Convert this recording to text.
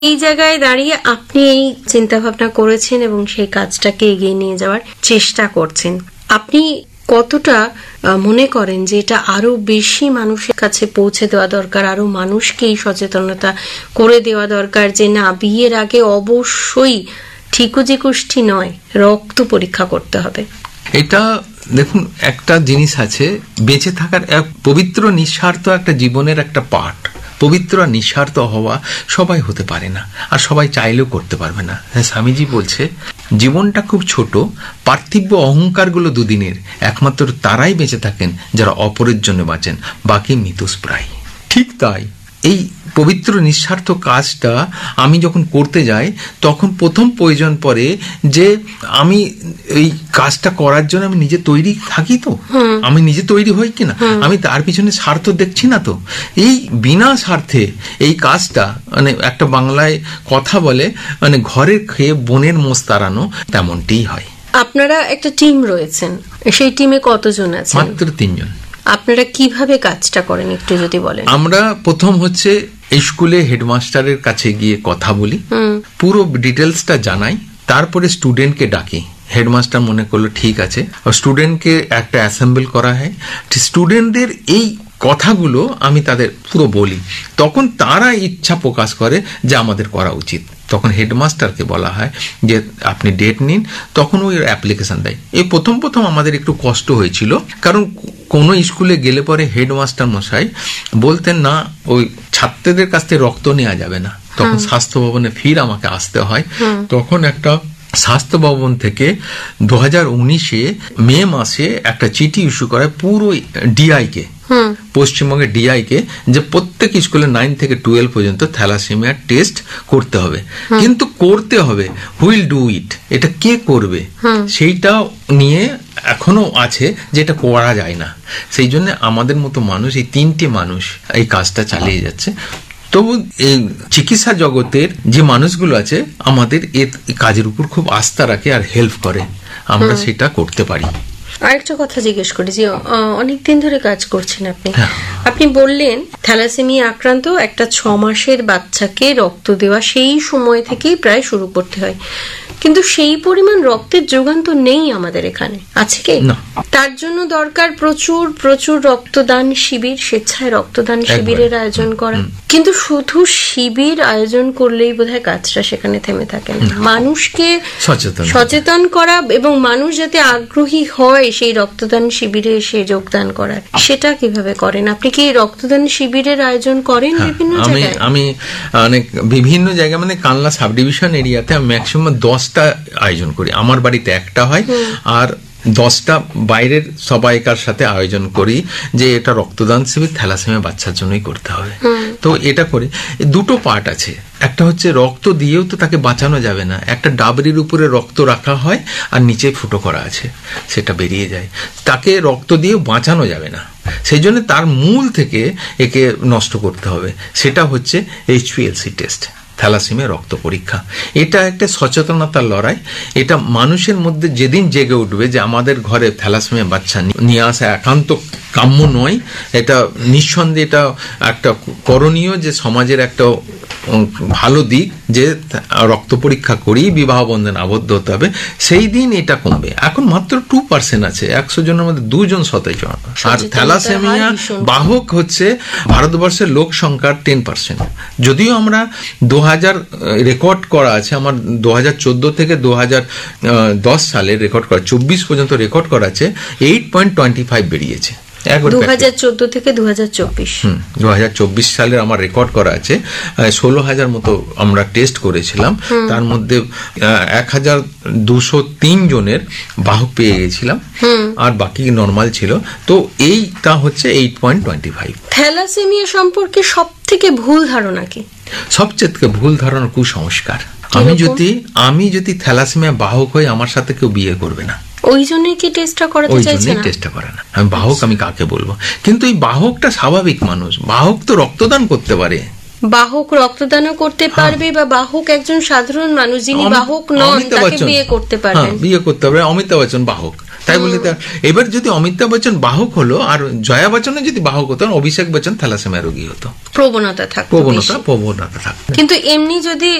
এই জায়গায় দাঁড়িয়ে আপনি এই চিন্তা ভাবনা করেছেন এবং সেই কাজটাকে এগিয়ে নিয়ে যাওয়ার চেষ্টা করছেন। আপনি কতটা মনে করেন যে এটা আরো বেশি মানুষের কাছে পৌঁছে দেওয়া দরকার, আরো মানুষকে এই সচেতনতা করে দেওয়া দরকার যে না, বিয়ের আগে অবশ্যই ঠিকুজি কুষ্টি নয়, রক্ত পরীক্ষা করতে হবে? এটা দেখুন, একটা জিনিস আছে, বেঁচে থাকার এক পবিত্র নিঃস্বার্থ একটা জীবনের একটা পার্ট। পবিত্র আর নিঃস্বার্থ হওয়া সবাই হতে পারে না, আর সবাই চাইলেও করতে পারবে না। হ্যাঁ, স্বামীজি বলছে জীবনটা খুব ছোট, পার্থিব অহংকারগুলো দুদিনের, একমাত্র তারাই বেঁচে থাকেন যারা অপরের জন্য বাঁচেন, বাকি মৃতস্প্রায়। ঠিক তাই, এই পবিত্র নিঃস্বার্থ কাজটা আমি যখন করতে যাই তখন প্রথম প্রয়োজন পড়ে যে আমি এই কাজটা করার জন্য আমি নিজে তৈরি থাকি, তো আমি নিজে তৈরি হই কিনা, আমি তার পিছনে স্বার্থ দেখছি না তো। এই বিনা স্বার্থে এই কাজটা, মানে একটা বাংলায় কথা বলে, মানে ঘরের খেয়ে বনের মোষ তাড়ানো, তেমনটিই হয়। আপনারা একটা টিম রয়েছেন, সেই টিমে কতজন আছেন? মাত্র 3 জন। আপনারা কিভাবে কাজটা করেন একটু যদি বলেন। আমরা প্রথম হচ্ছে স্কুলে হেডমাস্টারের কাছে গিয়ে কথা বলি, পুরো ডিটেলসটা জানাই, তারপরে স্টুডেন্টকে ডাকি। হেডমাস্টার মনে করলো ঠিক আছে, স্টুডেন্টকে একটা অ্যাসেম্বল করা হয়, স্টুডেন্টদের এই কথাগুলো আমি তাদের পুরো বলি, তখন তারা ইচ্ছা প্রকাশ করে যে আমাদের করা উচিত। তখন হেডমাস্টারকে বলা হয় যে আপনি ডেট নিন, তখন ওই অ্যাপ্লিকেশন দেয়। এই প্রথম আমাদের একটু কষ্ট হয়েছিল, কারণ কোনো স্কুলে গেলে পরে হেডমাস্টার মশাই বলতেন না ওই ছাত্রদের কাছ থেকে রক্ত নেওয়া যাবে না, তখন স্বাস্থ্য ভবনে ফির আমাকে আসতে হয়। তখন একটা স্বাস্থ্য ভবন থেকে 2019 মে মাসে একটা চিঠি ইস্যু করায় পুরো ডিআইকে, পশ্চিমবঙ্গের ডিআইকে, যে প্রত্যেক স্কুলে 9 থেকে 12 পর্যন্ত থ্যালাসেমিয়া টেস্ট করতে হবে। কিন্তু করতে হবে, হুইল ডু ইট, এটা কে করবে সেইটা নিয়ে এখনো আছে যে এটা করা যায় না। সেই জন্য আমাদের মতো মানুষ, এই 3টে মানুষ এই কাজটা চালিয়ে যাচ্ছে। তবু এই চিকিৎসা জগতের যে মানুষগুলো আছে আমাদের এই কাজের উপর খুব আস্থা রাখে আর হেল্প করে, আমরা সেটা করতে পারি। আরেকটা কথা জিজ্ঞেস করি যে অনেকদিন ধরে কাজ করছেন আপনি, আপনি বললেন থ্যালাসেমিয়া আক্রান্ত একটা 6 মাসের বাচ্চাকে রক্ত দেওয়া সেই সময় থেকেই প্রায় শুরু করতে হয়, কিন্তু সেই পরিমাণ রক্তের যোগান তো নেই আমাদের এখানে, আছে কি? তার জন্য দরকার প্রচুর প্রচুর রক্তদান শিবির, স্বেচ্ছায় রক্তদান শিবিরের আয়োজন করা। কিন্তু শুধু শিবির আয়োজন করলেই বোধহয় কাজটা সেখানে থেমে থাকে না, মানুষকে সচেতন করা এবং মানুষ যাতে আগ্রহী হয় সেই রক্তদান শিবিরে এসে যোগদান করার, সেটা কিভাবে করেন? আপনি কি রক্তদান শিবিরের আয়োজন করেন বিভিন্ন জায়গায়? আমি অনেক বিভিন্ন জায়গায়, মানে কানলা সাব ডিভিশন এরিয়াতে আমি ম্যাক্সিমাম 10টা আয়োজন করি। আমার বাড়িতে একটা হয়, আর 10টা বাইরের সবাইকার সাথে আয়োজন করি যে এটা রক্তদান শিবির থ্যালাসেমিয়া বাচ্চার জন্যই করতে হবে। তো এটা করে দুটো পার্ট আছে, একটা হচ্ছে রক্ত দিয়েও তো তাকে বাঁচানো যাবে না, একটা ডাবরির উপরে রক্ত রাখা হয় আর নিচে ফুটো করা আছে, সেটা বেরিয়ে যায়, তাকে রক্ত দিয়েও বাঁচানো যাবে না। সেই জন্য তার মূল থেকে একে নষ্ট করতে হবে, সেটা হচ্ছে HPLC টেস্ট, থ্যালাসেমিয়া রক্ত পরীক্ষা। এটা একটা সচেতনতার লড়াই। এটা মানুষের মধ্যে যেদিন জেগে উঠবে যে আমাদের ঘরে থ্যালাসেমিয়া বাচ্চা নিয়ে আসা একান্ত কাম্য নয়, এটা নিঃসন্দেহে এটা একটা করণীয়, যে সমাজের একটা ভালো দিক যে রক্ত পরীক্ষা করেই বিবাহ বন্ধনে আবদ্ধ হতে হবে, সেই দিন এটা কমবে। এখন মাত্র 2% আছে, 100 জনের মধ্যে 2 জন সতেজ। আর থ্যালাসেমিয়া বাহক হচ্ছে ভারতবর্ষের লোক সংখ্যার 10%। যদিও আমরা 2000 রেকর্ড করা আছে, আমার 2014 থেকে 2010 সালে রেকর্ড করা, 24 পর্যন্ত রেকর্ড করা আছে, 8.25 বেরিয়েছে 2014 থেকে 2024। 2024 সালের আমার রেকর্ড করা আছে, 16,000 মতো আমরা টেস্ট করেছিলাম, তার মধ্যে 1203 জনের বাহক পেয়ে গেছিলাম, আর বাকি নর্মাল ছিল। তো এইটা হচ্ছে 8.25। থ্যালাসেমিয়া সম্পর্কে সব থেকে ভুল ধারণা কি? সবচেয়ে ভুল ধারণা কুসংস্কার। আমি যদি থ্যালাসেমিয়া বাহক হই, আমার সাথে কেউ বিয়ে করবে না, ওই জন্যই কি টেস্টটা করাতে চাইছে না? টেস্টটা করে না। আমি বাহক, আমি কাকে বলবো? কিন্তু এই বাহকটা স্বাভাবিক মানুষ, বাহক তো রক্তদান করতে পারে, বাহক রক্তদানও করতে পারবে, বা বাহক একজন সাধারণ মানুষ যিনি বাহক নন তাকে বিয়ে করতে পারবেন, বিয়ে করতে পারবে। অমিতাভ বচ্চন বাহক, তাই বলে এবার যদি অমিতাভ বচ্চন বাহক হলো আর জয়া বচ্চনও যদি বাহক হতো, অভিষেক বচ্চন থ্যালাসেমিয়া রোগী হতো, প্রবণতা থাকতো। প্রবণতা থাকতো। কিন্তু এমনি যদি